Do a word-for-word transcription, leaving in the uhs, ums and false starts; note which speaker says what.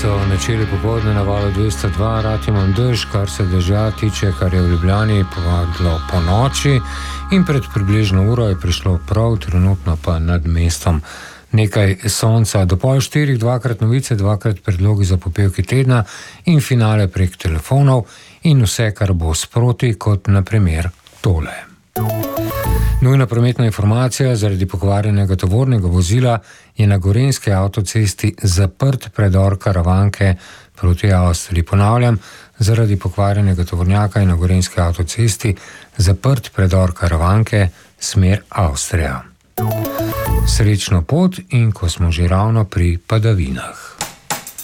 Speaker 1: so načeli popoldne na valu dvesto dva, rad imam dež, kar se dežja tiče, kar je v Ljubljani povadilo po noči in pred približno uro je prišlo prav, trenutno pa nad mestom nekaj sonca. Do pol štirih dvakrat novice, dvakrat predlogi za popevki tedna in finale prek telefonov in vse, kar bo sproti, kot na primer tole. Nujna prometna informacija: zaradi pokvarjenega tovornega vozila je na gorenjski avtocesti zaprt predor Karavanke proti Avstriji. Ponavljam, zaradi pokvarjenega tovornjaka je na gorenjski avtocesti zaprt predor Karavanke smer Avstrija. Srečno pot in ko smo že ravno pri padavinah.